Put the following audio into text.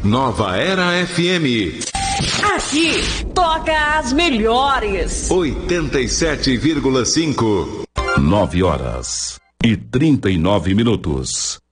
Nova Era FM. Aqui toca as melhores. 87,5. 9h39.